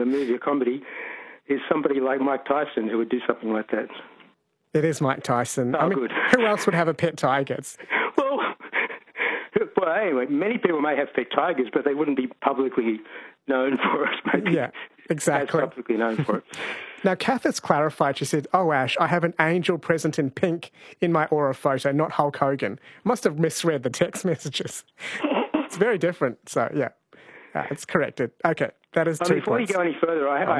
a movie, a comedy, is somebody like Mike Tyson who would do something like that. It is Mike Tyson. Oh, good. Who else would have a pet tigers? Well, anyway, many people may have pet tigers, but they wouldn't be publicly known for it. Maybe. Yeah, exactly. As publicly known for it. Now, Kath has clarified. She said, "Oh, Ash, I have an angel present in pink in my aura photo, not Hulk Hogan." Must have misread the text messages. It's very different. So, yeah, it's corrected. Okay, that is 2 points. Before you go any further, I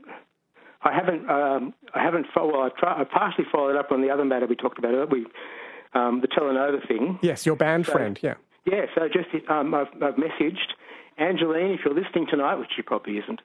partially followed up on the other matter we talked about earlier, the Telenova thing. Yes, your band friend, yeah. Yeah, so just I've messaged Angeline, if you're listening tonight, which she probably isn't,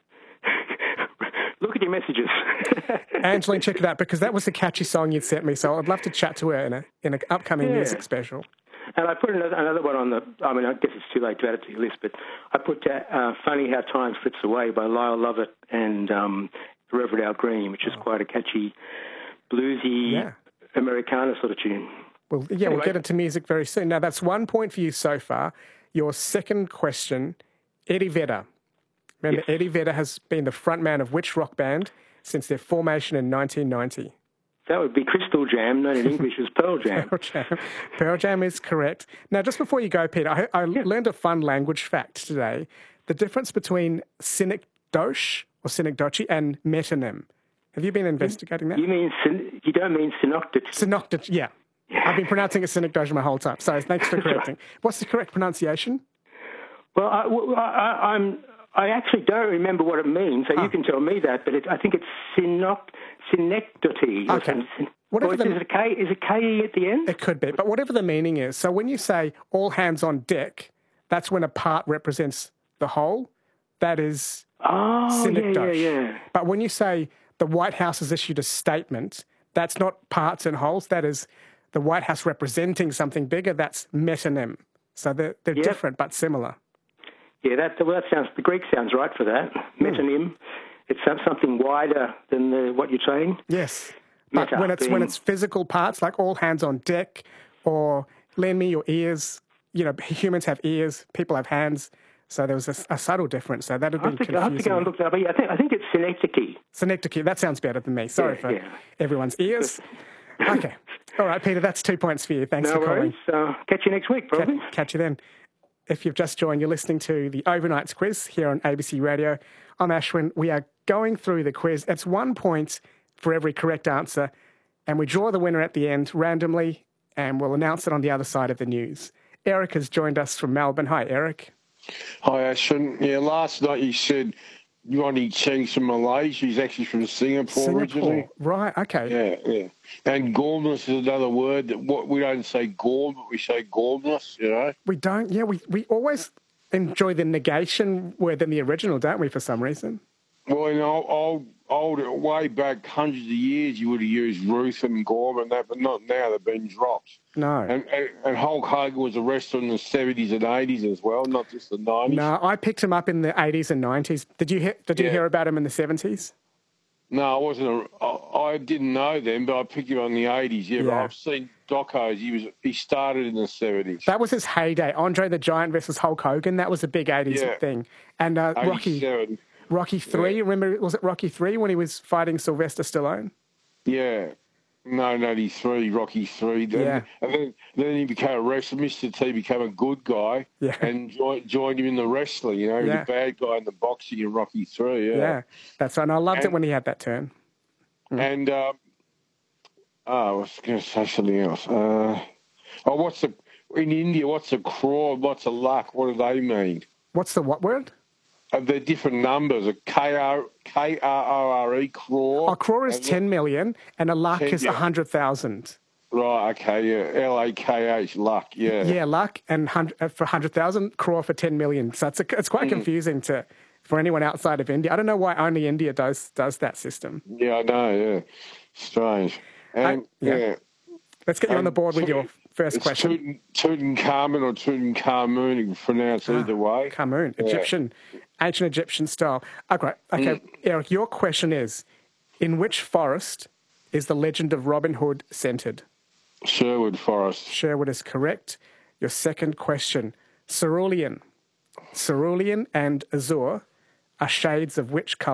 look at your messages. Angeline, check it out, because that was a catchy song you'd sent me, so I'd love to chat to her in an upcoming music special. And I put another one on I guess it's too late to add it to your list, but I put Funny How Time Slips Away by Lyle Lovett and Reverend Al Green, which is quite a catchy, bluesy, Americana sort of tune. Well, yeah, anyway. We'll get into music very soon. Now, that's 1 point for you so far. Your second question, Eddie Vedder. Remember, yes. Eddie Vedder has been the frontman of which rock band since their formation in 1990? That would be Crystal Jam, known in English as Pearl Jam. Pearl Jam is correct. Now, just before you go, Peter, I learned a fun language fact today. The difference between synecdoche or synecdoche and metonym. Have you been investigating that? You don't mean synecdoche? Synecdoche, yeah. I've been pronouncing it synecdoche my whole time. So thanks for correcting. What's the correct pronunciation? Well, I actually don't remember what it means, so you can tell me that, but I think it's synecdoche. Okay. Is it K-E at the end? It could be, but whatever the meaning is. So when you say all hands on deck, that's when a part represents the whole. That is synecdoche. Yeah. But when you say the White House has issued a statement, that's not parts and wholes. That is the White House representing something bigger. That's metonym. So they're different but similar. Yeah, the Greek sounds right for that. Metonym. It's something wider than what you're saying. Yes. But when it's physical parts, like all hands on deck, or lend me your ears, humans have ears, people have hands, so there was a subtle difference. So that would be confusing. I have to go and look that up. I think it's synecdoche. Synecdoche, that sounds better than me. Sorry for everyone's ears. Okay. All right, Peter, that's 2 points for you. Thanks for calling. No worries. Catch you next week, probably. Catch you then. If you've just joined, you're listening to the Overnights quiz here on ABC Radio. I'm Ashwin. We are going through the quiz. It's 1 point for every correct answer, and we draw the winner at the end randomly, and we'll announce it on the other side of the news. Eric has joined us from Melbourne. Hi, Eric. Hi, Ashwin. Yeah, last night you said Ronnie Cheng's from Malaysia. He's actually from Singapore originally. Right, okay. Yeah. And gormless is another word that we don't say gorm, but we say gormless, We don't, we always enjoy the negation word in the original, don't we, for some reason? Well, in old way back hundreds of years, you would have used Ruth and Gorm and that, but not now. They've been dropped. No. And Hulk Hogan was arrested in the 70s and 80s as well, not just the 90s. No, I picked him up in the 80s and 90s. Did you hear about him in the 70s? No, I wasn't. I didn't know them, but I picked him up in the 80s. Yeah, but I've seen docos. He started in the 70s. That was his heyday. Andre the Giant versus Hulk Hogan. That was a big 80s thing. And Rocky 3, remember, was it Rocky 3 when he was fighting Sylvester Stallone? Yeah. No, 93, Rocky 3. And then he became a wrestler. Mr. T became a good guy and joined him in the wrestling, the bad guy in the boxing in Rocky 3. Yeah, that's right. And I loved it when he had that turn. And, I was going to say something else. In India, what's a crore, what's a lakh? What do they mean? What's the what word? They're different numbers. A K-R-O-R-E, crore. A crore is 10 million, and a lakh is 100,000. Right, okay, yeah. L-A-K-H, lakh, yeah. Yeah, lakh, and for 100,000, crore for 10 million. So it's quite confusing for anyone outside of India. I don't know why only India does that system. Yeah, I know, yeah. Strange. And, Let's get you on the board with your first question. Tutankhamun or Tutankhamun, you can pronounce either way. Khamun, Egyptian, ancient Egyptian style. Okay, Eric, your question is, in which forest is the legend of Robin Hood centred? Sherwood Forest. Sherwood is correct. Your second question, cerulean. Cerulean and azure are shades of which colour?